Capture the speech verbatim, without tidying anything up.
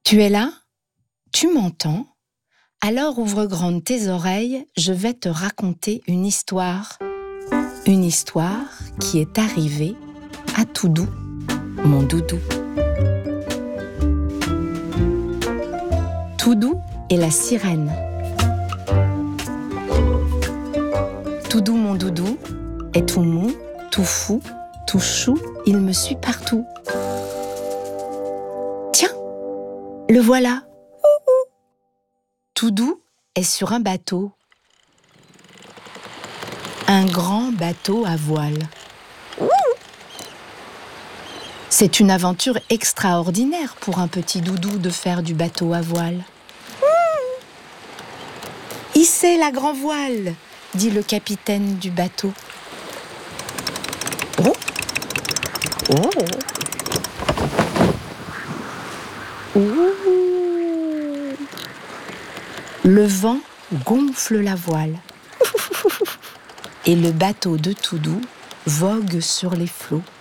Tu es là? Tu m'entends? Alors ouvre grandes tes oreilles, je vais te raconter une histoire. Une histoire qui est arrivée à Toudou, mon doudou. Toudou et la sirène. Toudou, mon doudou, est tout mou, tout fou, tout chou, il me suit partout. Tiens, le voilà. Toudou est sur un bateau. Un grand bateau à voile. C'est une aventure extraordinaire pour un petit doudou de faire du bateau à voile. « Hissez la grand voile !» dit le capitaine du bateau. Oh. Oh. Ouh. Le vent gonfle la voile et le bateau de Toudou vogue sur les flots.